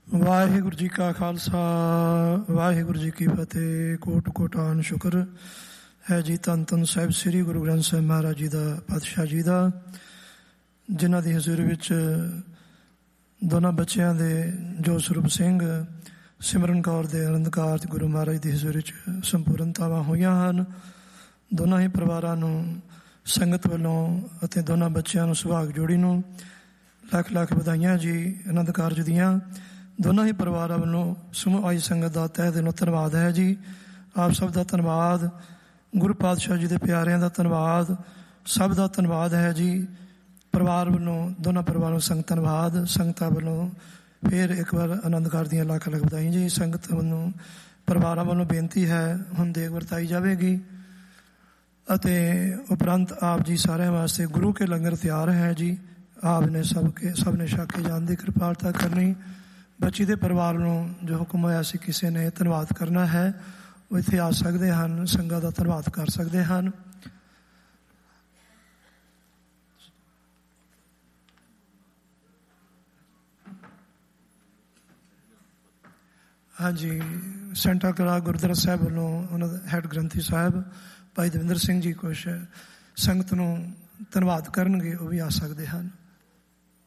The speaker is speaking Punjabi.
ਵਾਹਿਗੁਰੂ ਜੀ ਕਾ ਖਾਲਸਾ ਵਾਹਿਗੁਰੂ ਜੀ ਕੀ ਫਤਿਹ। ਕੋਟ ਕੋਟਾਨ ਸ਼ੁਕਰ ਹੈ ਜੀ ਧੰਨ ਧੰਨ ਸਾਹਿਬ ਸ੍ਰੀ ਗੁਰੂ ਗ੍ਰੰਥ ਸਾਹਿਬ ਮਹਾਰਾਜ ਜੀ ਦਾ, ਪਾਤਸ਼ਾਹ ਜੀ ਦਾ, ਜਿਨ੍ਹਾਂ ਦੀ ਹਜ਼ੂਰੀ ਵਿੱਚ ਦੋਨਾਂ ਬੱਚਿਆਂ ਦੇ ਜੋ ਸਰੂਪ ਸਿੰਘ, ਸਿਮਰਨ ਕੌਰ ਦੇ ਆਨੰਦ ਕਾਰਜ ਗੁਰੂ ਮਹਾਰਾਜ ਦੀ ਹਜ਼ੂਰੀ ਵਿੱਚ ਸੰਪੂਰਨਤਾਵਾਂ ਹੋਈਆਂ ਹਨ। ਦੋਨਾਂ ਹੀ ਪਰਿਵਾਰਾਂ ਨੂੰ ਸੰਗਤ ਵੱਲੋਂ ਅਤੇ ਦੋਨਾਂ ਬੱਚਿਆਂ ਨੂੰ ਸੁਭਾਗ ਜੋੜੀ ਨੂੰ ਲੱਖ ਲੱਖ ਵਧਾਈਆਂ ਜੀ। ਆਨੰਦ ਕਾਰਜ ਦੀਆਂ ਦੋਨਾਂ ਹੀ ਪਰਿਵਾਰਾਂ ਵੱਲੋਂ ਸਮੂਹ ਆਈ ਸੰਗਤ ਦਾ ਤਹਿ ਦਿਲੋਂ ਧੰਨਵਾਦ ਹੈ ਜੀ। ਆਪ ਸਭ ਦਾ ਧੰਨਵਾਦ, ਗੁਰੂ ਪਾਤਸ਼ਾਹ ਜੀ ਦੇ ਪਿਆਰਿਆਂ ਦਾ ਧੰਨਵਾਦ, ਸਭ ਦਾ ਧੰਨਵਾਦ ਹੈ ਜੀ। ਪਰਿਵਾਰ ਵੱਲੋਂ ਦੋਨਾਂ ਪਰਿਵਾਰਾਂ ਨੂੰ ਸੰਗਤ ਧੰਨਵਾਦ, ਸੰਗਤਾਂ ਵੱਲੋਂ ਫਿਰ ਇੱਕ ਵਾਰ ਆਨੰਦ ਕਾਰਜ ਦੀਆਂ ਲੱਖ ਲੱਖ ਵਧਾਈਆਂ ਜੀ। ਸੰਗਤ ਵੱਲੋਂ ਪਰਿਵਾਰਾਂ ਵੱਲੋਂ ਬੇਨਤੀ ਹੈ, ਹੁਣ ਦੇਗ ਵਰਤਾਈ ਜਾਵੇਗੀ ਅਤੇ ਉਪਰੰਤ ਆਪ ਜੀ ਸਾਰਿਆਂ ਵਾਸਤੇ ਗੁਰੂ ਕੇ ਲੰਗਰ ਤਿਆਰ ਹੈ ਜੀ। ਆਪ ਨੇ ਸਭ ਨੇ ਛਕ ਕੇ ਜਾਣ ਦੀ ਕਿਰਪਾਲਤਾ ਕਰਨੀ। ਬੱਚੀ ਦੇ ਪਰਿਵਾਰ ਨੂੰ ਜੋ ਹੁਕਮ ਹੋਇਆ ਸੀ ਕਿਸੇ ਨੇ ਧੰਨਵਾਦ ਕਰਨਾ ਹੈ, ਉਹ ਇੱਥੇ ਆ ਸਕਦੇ ਹਨ, ਸੰਗਤ ਦਾ ਧੰਨਵਾਦ ਕਰ ਸਕਦੇ ਹਨ। ਹਾਂਜੀ, ਸੈਂਟਾ ਕਲਾ ਗੁਰਦੁਆਰਾ ਸਾਹਿਬ ਵੱਲੋਂ ਉਹਨਾਂ ਦਾ ਹੈਡ ਗ੍ਰੰਥੀ ਸਾਹਿਬ ਭਾਈ ਦਵਿੰਦਰ ਸਿੰਘ ਜੀ ਕੁਛ ਸੰਗਤ ਨੂੰ ਧੰਨਵਾਦ ਕਰਨਗੇ, ਉਹ ਵੀ ਆ ਸਕਦੇ ਹਨ।